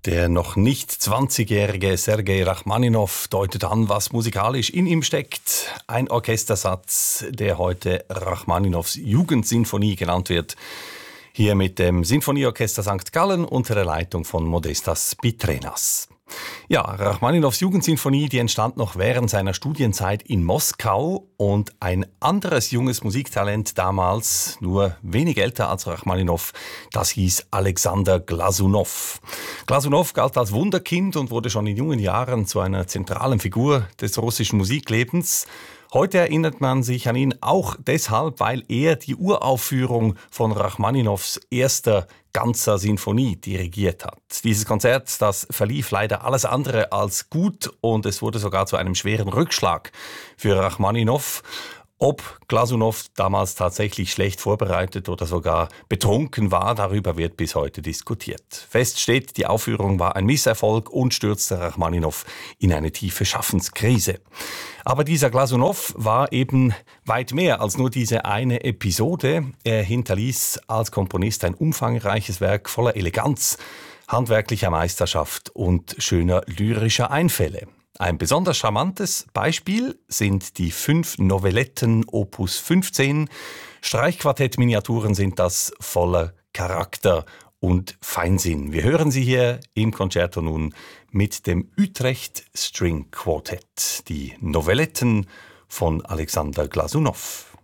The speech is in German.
Der noch nicht 20-jährige Sergei Rachmaninow deutet an, was musikalisch in ihm steckt. Ein Orchestersatz, der heute Rachmaninows Jugendsinfonie genannt wird. Hier mit dem Sinfonieorchester St. Gallen unter der Leitung von Modestas Pitrenas. Ja, Rachmaninows Jugendsinfonie, die entstand noch während seiner Studienzeit in Moskau, und ein anderes junges Musiktalent damals, nur wenig älter als Rachmaninow, das hieß Alexander Glasunow. Glasunow galt als Wunderkind und wurde schon in jungen Jahren zu einer zentralen Figur des russischen Musiklebens. Heute erinnert man sich an ihn auch deshalb, weil er die Uraufführung von Rachmaninows erster ganzer Sinfonie dirigiert hat. Dieses Konzert, das verlief leider alles andere als gut, und es wurde sogar zu einem schweren Rückschlag für Rachmaninow. Ob Glasunow damals tatsächlich schlecht vorbereitet oder sogar betrunken war, darüber wird bis heute diskutiert. Fest steht, die Aufführung war ein Misserfolg und stürzte Rachmaninow in eine tiefe Schaffenskrise. Aber dieser Glasunow war eben weit mehr als nur diese eine Episode. Er hinterließ als Komponist ein umfangreiches Werk voller Eleganz, handwerklicher Meisterschaft und schöner lyrischer Einfälle. Ein besonders charmantes Beispiel sind die 5 Novelletten Opus 15. Streichquartett-Miniaturen sind das, voller Charakter und Feinsinn. Wir hören sie hier im Concerto nun mit dem Utrecht String Quartet, die Novelletten von Alexander Glasunow.